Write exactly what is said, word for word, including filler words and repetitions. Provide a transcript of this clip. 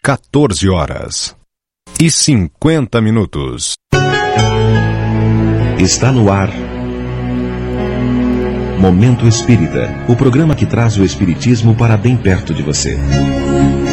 quatorze horas e cinquenta minutos. Está no ar Momento Espírita, o programa que traz o espiritismo para bem perto de você.